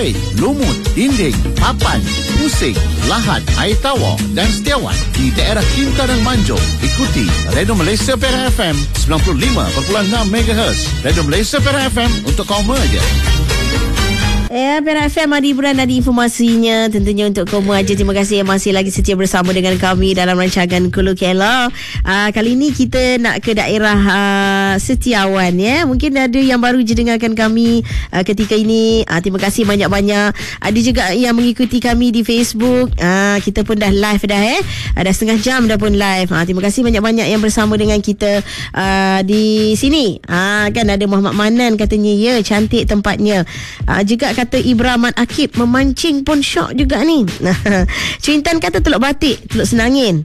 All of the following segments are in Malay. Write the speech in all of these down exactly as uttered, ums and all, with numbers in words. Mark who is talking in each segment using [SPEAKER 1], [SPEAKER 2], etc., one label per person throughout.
[SPEAKER 1] Paroi, Lumut, Dinding, Papan, Pusing, Lahad, Air Tawar dan Setiawan di daerah Kinta dan Manjung. Ikuti Radio Malaysia Perak F M sembilan puluh lima perpuluhan enam megahertz. Radio Malaysia Perak F M untuk kaum aja.
[SPEAKER 2] Ya, Perak F M ada hiburan, ada informasinya tentunya untuk kamu aja. Terima kasih yang masih lagi setia bersama dengan kami dalam rancangan Kulu Kela. Uh, kali ini kita nak ke daerah uh, Setiawan ya. Mungkin ada yang baru je dengarkan kami uh, ketika ini. Uh, terima kasih banyak-banyak. Ada juga yang mengikuti kami di Facebook. Uh, kita pun dah live dah eh. Uh, dah setengah jam dah pun live. Uh, terima kasih banyak-banyak yang bersama dengan kita uh, di sini. Uh, kan ada Muhammad Manan katanya ya, cantik tempatnya. Uh, juga kata Ibraman Akib, memancing pun syok juga ni. Cuintan kata Teluk Batik, Teluk Senangin.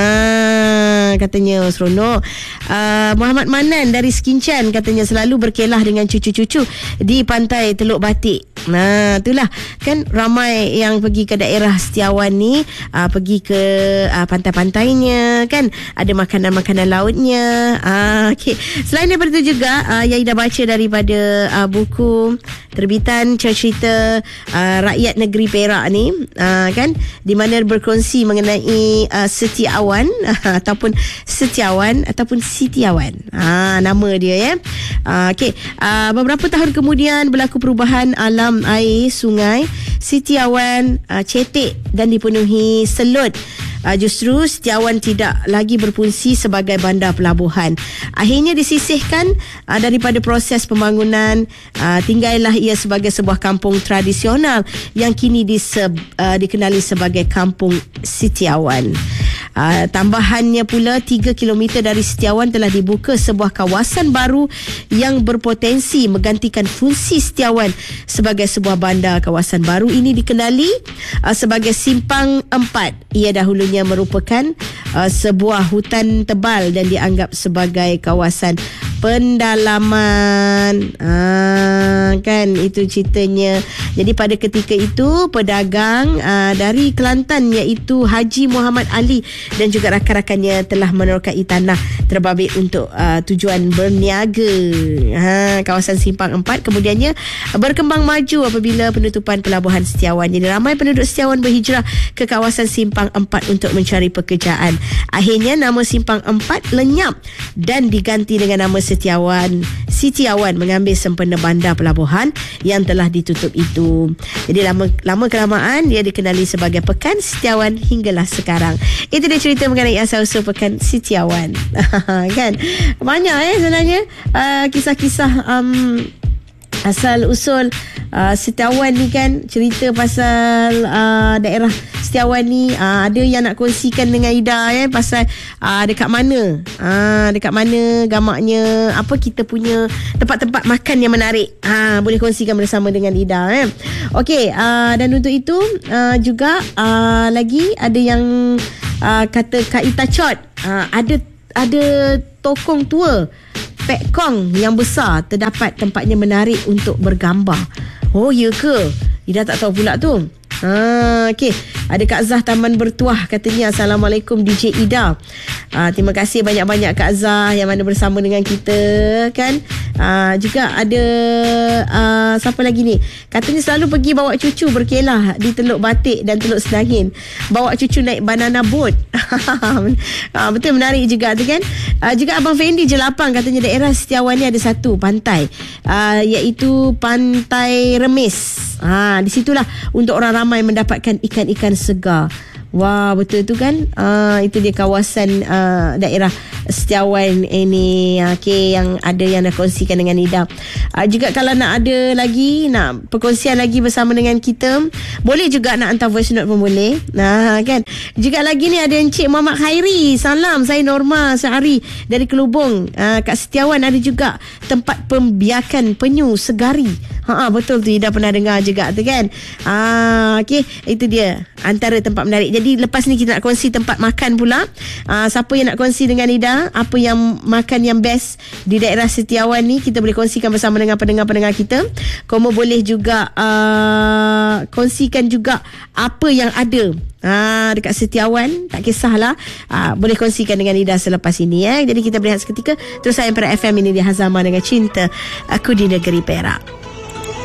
[SPEAKER 2] Ah, katanya seronok. Ah, Muhammad Manan dari Sekinchan katanya selalu berkelah dengan cucu-cucu di pantai Teluk Batik. Nah, itulah kan ramai yang pergi ke daerah Setiawan ni, ah, pergi ke ah, pantai-pantainya kan, ada makanan-makanan lautnya. Ah, okey. Selain daripada itu juga ah, yang dah baca daripada ah, buku terbitan cerita uh, rakyat negeri Perak ni uh, kan, di mana berkongsi mengenai uh, Setiawan uh, ataupun Setiawan ataupun Sitiawan. Ah, nama dia ya. Uh, okey, uh, beberapa tahun kemudian berlaku perubahan alam air sungai Sitiawan uh, cetek dan dipenuhi selut. Uh, justru Setiawan tidak lagi berfungsi sebagai bandar pelabuhan. Akhirnya disisihkan uh, daripada proses pembangunan. Uh, tinggallah ia sebagai sebuah kampung tradisional yang kini diseb, uh, dikenali sebagai Kampung Sitiawan. Uh, tambahannya pula tiga kilometer dari Setiawan telah dibuka sebuah kawasan baru yang berpotensi menggantikan fungsi Setiawan sebagai sebuah bandar. Kawasan baru ini dikenali uh, sebagai Simpang Empat. Ia dahulunya merupakan uh, sebuah hutan tebal dan dianggap sebagai kawasan pendalaman. Ah, kan itu ceritanya. Jadi pada ketika itu pedagang ah, dari Kelantan iaitu Haji Muhammad Ali dan juga rakan-rakannya telah menerokai tanah terbabit untuk ah, tujuan berniaga. Ha, kawasan Simpang Empat kemudiannya berkembang maju apabila penutupan pelabuhan Setiawan. Jadi ramai penduduk Setiawan berhijrah ke kawasan Simpang Empat untuk mencari pekerjaan. Akhirnya nama Simpang Empat lenyap dan diganti dengan nama Setiawan. Sitiawan mengambil sempena bandar pelabuhan yang telah ditutup itu. Jadi lama lama kelamaan dia dikenali sebagai Pekan Setiawan hinggalah sekarang. Itu dia cerita mengenai asal-usul Pekan Sitiawan. Kan banyak eh sebenarnya uh, kisah-kisah um, asal usul uh, Setiawan ni kan, cerita pasal uh, daerah Setiawan ni. uh, ada yang nak kongsikan dengan Ida ya, pasal uh, dekat mana uh, dekat mana gamaknya, apa kita punya tempat-tempat makan yang menarik. uh, boleh kongsikan bersama dengan Ida ya. Okey, uh, dan untuk itu uh, juga uh, lagi ada yang uh, kata Kak Ita Chot, uh, ada ada tokong tua Pekong yang besar terdapat tempatnya menarik untuk bergambar. Oh ya ke? Ida tak tahu pula tu. Ha, okey. Ada Kak Zah Taman Bertuah katanya, Assalamualaikum D J Ida. Ha, terima kasih banyak-banyak Kak Zah yang mana bersama dengan kita kan. Ha, juga ada uh, siapa lagi ni? Katanya selalu pergi bawa cucu berkelah di Teluk Batik dan Teluk Senangin. Bawa cucu naik banana boat. ha, betul, menarik juga tu kan. Uh, juga Abang Fendi Jelapang katanya daerah Setiawan ni ada satu pantai uh, iaitu Pantai Remis. Ha, di situlah untuk orang ramai mendapatkan ikan-ikan segar. Wah, betul tu kan. Uh, itu dia kawasan uh, daerah Setiawan ini. Okey, yang ada yang nak kongsikan dengan Ida. Uh, juga kalau nak ada lagi, nak perkongsian lagi bersama dengan kita, boleh juga nak hantar voice note pun boleh. Nah, kan. Juga lagi ni ada Encik Muhammad Khairi. Salam, saya Norma Sehari dari Kelubung. Uh, kat Setiawan ada juga tempat pembiakan penyu segari. Ha, betul tu, Ida pernah dengar juga tu kan. Ah, okey, itu dia antara tempat menarik. Jadi lepas ni kita nak kongsi tempat makan pula. Uh, siapa yang nak kongsi dengan Ida apa yang makan yang best di daerah Setiawan ni, kita boleh kongsikan bersama dengan pendengar-pendengar kita. Kamu boleh juga uh, kongsikan juga apa yang ada uh, dekat Setiawan. Tak kisahlah, uh, boleh kongsikan dengan Ida selepas ini eh. Jadi kita berehat seketika. Terus saya Perak F M, ini di Hazama dengan Cinta Aku di Negeri Perak.